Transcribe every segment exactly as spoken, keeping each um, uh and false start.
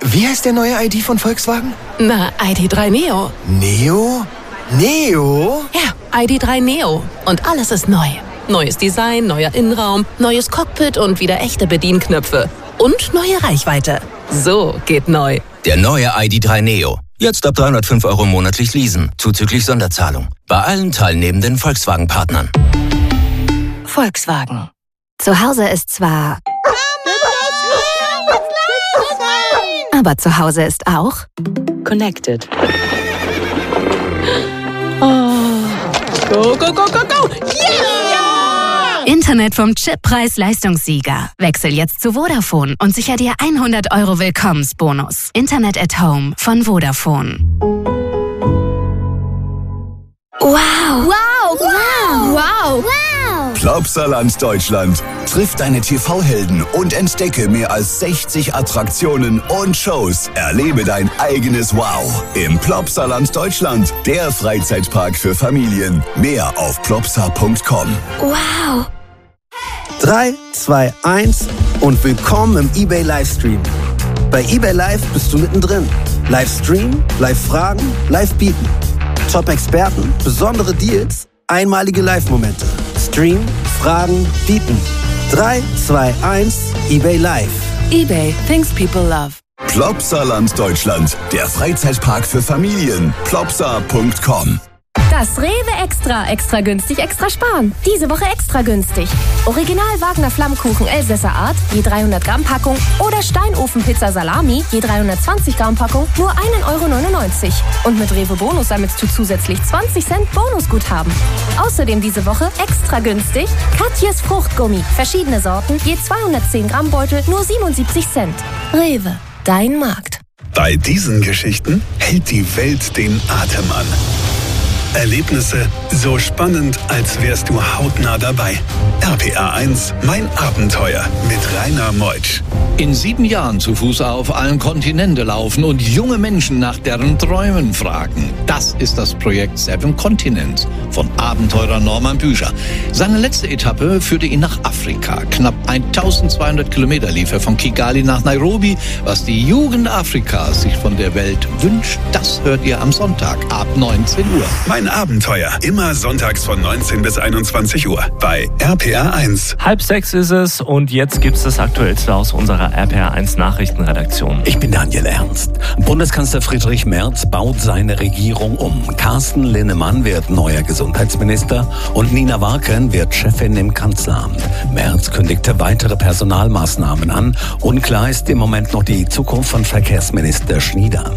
Wie heißt der neue I D von Volkswagen? Na, I D drei Neo. Neo? Neo? Ja, I D drei Neo. Und alles ist neu. Neues Design, neuer Innenraum, neues Cockpit und wieder echte Bedienknöpfe. Und neue Reichweite. So geht neu. Der neue I D drei Neo. Jetzt ab dreihundertfünf Euro monatlich leasen, zuzüglich Sonderzahlung. Bei allen teilnehmenden Volkswagen-Partnern. Volkswagen. Zu Hause ist zwar... Aber zu Hause ist auch... Connected. Oh. Go, go, go, go, go! Yeah! Internet vom Chip Preis-Leistungssieger. Wechsel jetzt zu Vodafone und sicher dir hundert Euro Willkommensbonus. Internet at Home von Vodafone. Wow! Wow! Wow! Wow! Wow! Plopsaland Deutschland. Triff deine T V-Helden und entdecke mehr als sechzig Attraktionen und Shows. Erlebe dein eigenes Wow im Plopsaland Deutschland. Der Freizeitpark für Familien. Mehr auf plopsa punkt com. Wow! drei, zwei, eins und willkommen im eBay Livestream. Bei eBay Live bist du mittendrin. Livestream, Live-Fragen, Live-Bieten. Top-Experten, besondere Deals, einmalige Live-Momente. Stream, Fragen, Bieten. drei, zwei, eins, eBay Live. eBay, things people love. Plopsaland Deutschland. Der Freizeitpark für Familien. plopsa punkt com. Das Rewe Extra. Extra günstig, extra sparen. Diese Woche extra günstig. Original Wagner Flammkuchen Elsässer Art, je dreihundert Gramm Packung. Oder Steinofenpizza Salami, je dreihundertzwanzig Gramm Packung, nur ein Euro neunundneunzig. Und mit Rewe Bonus sammelst du zusätzlich zwanzig Cent Bonusguthaben. Außerdem diese Woche extra günstig Katjes Fruchtgummi. Verschiedene Sorten, je zweihundertzehn Gramm Beutel, nur siebenundsiebzig Cent. Rewe, dein Markt. Bei diesen Geschichten hält die Welt den Atem an. Erlebnisse so spannend, als wärst du hautnah dabei. R P R eins, mein Abenteuer mit Rainer Meutsch. In sieben Jahren zu Fuß auf allen Kontinente laufen und junge Menschen nach deren Träumen fragen. Das ist das Projekt Seven Continents von Abenteurer Norman Bücher. Seine letzte Etappe führte ihn nach Afrika. Knapp eintausendzweihundert Kilometer lief er von Kigali nach Nairobi. Was die Jugend Afrikas sich von der Welt wünscht, das hört ihr am Sonntag ab neunzehn Uhr. Mein Abenteuer, immer sonntags von neunzehn bis einundzwanzig Uhr bei R P R eins. Halb sechs ist es und jetzt gibt's das Aktuellste aus unserer R P R eins Nachrichtenredaktion. Ich bin Daniel Ernst. Bundeskanzler Friedrich Merz baut seine Regierung um. Carsten Linnemann wird neuer Gesundheitsminister und Nina Warken wird Chefin im Kanzleramt. Merz kündigte weitere Personalmaßnahmen an. Unklar ist im Moment noch die Zukunft von Verkehrsminister Schnieder.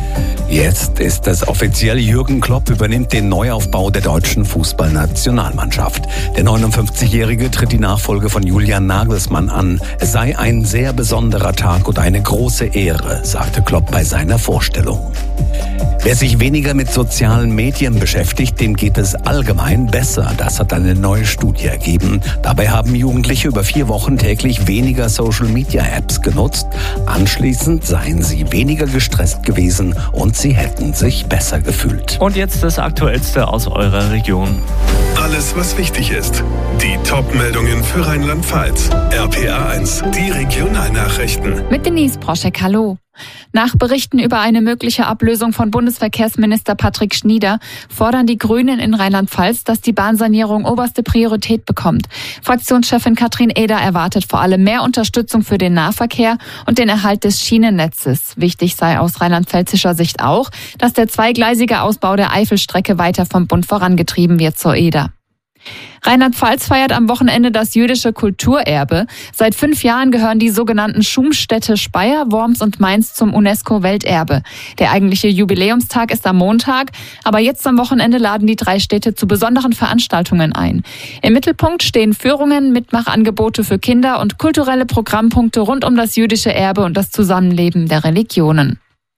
Jetzt ist es offiziell, Jürgen Klopp übernimmt den Neuaufbau der deutschen Fußballnationalmannschaft. Der neunundfünfzigjährige tritt die Nachfolge von Julian Nagelsmann an. Es sei ein sehr besonderer Tag und eine große Ehre, sagte Klopp bei seiner Vorstellung. Wer sich weniger mit sozialen Medien beschäftigt, dem geht es allgemein besser. Das hat eine neue Studie ergeben. Dabei haben Jugendliche über vier Wochen täglich weniger Social-Media-Apps genutzt. Anschließend seien sie weniger gestresst gewesen und sie hätten sich besser gefühlt. Und jetzt das Aktuellste aus eurer Region. Alles, was wichtig ist. Die Top-Meldungen für Rheinland-Pfalz. R P R eins, die Regionalnachrichten. Mit Denise Proschek, hallo. Nach Berichten über eine mögliche Ablösung von Bundesverkehrsminister Patrick Schnieder fordern die Grünen in Rheinland-Pfalz, dass die Bahnsanierung oberste Priorität bekommt. Fraktionschefin Katrin Eder erwartet vor allem mehr Unterstützung für den Nahverkehr und den Erhalt des Schienennetzes. Wichtig sei aus rheinland-pfälzischer Sicht auch, dass der zweigleisige Ausbau der Eifelstrecke weiter vom Bund vorangetrieben wird, so Eder. Rheinland-Pfalz feiert am Wochenende das jüdische Kulturerbe. Seit fünf Jahren gehören die sogenannten Schumstädte Speyer, Worms und Mainz zum UNESCO-Welterbe. Der eigentliche Jubiläumstag ist am Montag, aber jetzt am Wochenende laden die drei Städte zu besonderen Veranstaltungen ein. Im Mittelpunkt stehen Führungen, Mitmachangebote für Kinder und kulturelle Programmpunkte rund um das jüdische Erbe und das Zusammenleben der Religionen.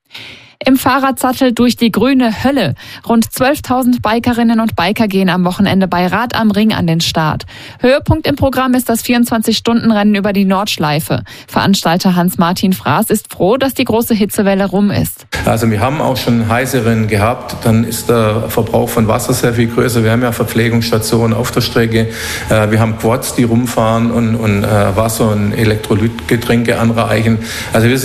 Im Fahrradsattel durch die grüne Hölle. Rund zwölftausend Bikerinnen und Biker gehen am Wochenende bei Rad am Ring an den Start. Höhepunkt im Programm ist das vierundzwanzig-Stunden-Rennen über die Nordschleife. Veranstalter Hans-Martin Fraß ist froh, dass die große Hitzewelle rum ist. Also wir haben auch schon heiße Rennen gehabt. Dann ist der Verbrauch von Wasser sehr viel größer. Wir haben ja Verpflegungsstationen auf der Strecke. Wir haben Quads, die rumfahren und, und Wasser und Elektrolytgetränke anreichen. Also wir